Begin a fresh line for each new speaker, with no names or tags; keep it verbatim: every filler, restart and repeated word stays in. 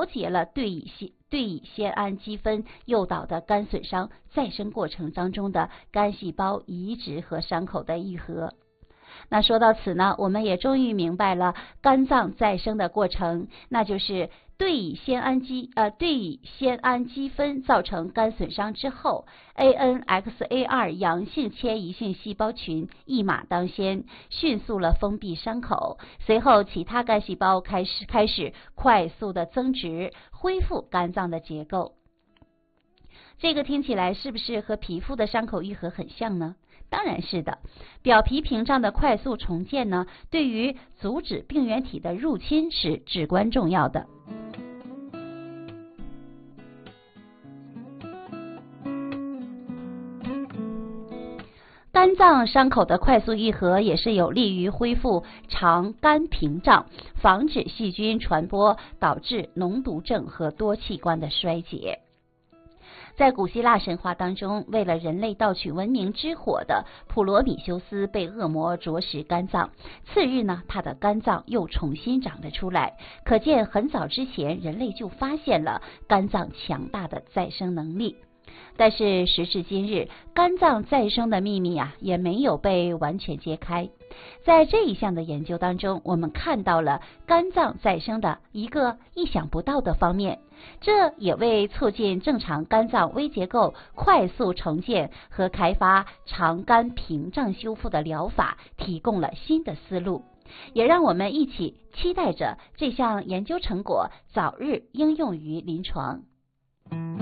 解了对乙酰对乙酰氨基酚诱导的肝损伤再生过程当中的肝细胞移植和伤口的愈合。那说到此呢，我们也终于明白了肝脏再生的过程，那就是对乙酰氨基呃对乙酰氨基酚造成肝损伤之后 ，A N X A 二 阳性迁移性细胞群一马当先，迅速了封闭伤口，随后其他肝细胞开始开始快速的增殖，恢复肝脏的结构。这个听起来是不是和皮肤的伤口愈合很像呢？当然是的，表皮屏障的快速重建呢，对于阻止病原体的入侵是至关重要的。肝脏伤口的快速愈合也是有利于恢复肠肝屏障，防止细菌传播，导致脓毒症和多器官的衰竭。在古希腊神话当中，为了人类盗取文明之火的普罗米修斯被恶魔啄食肝脏，次日呢，他的肝脏又重新长了出来，可见很早之前人类就发现了肝脏强大的再生能力。但是时至今日，肝脏再生的秘密啊，也没有被完全揭开。在这一项的研究当中，我们看到了肝脏再生的一个意想不到的方面，这也为促进正常肝脏微结构快速重建和开发肠肝屏障修复的疗法提供了新的思路，也让我们一起期待着这项研究成果早日应用于临床。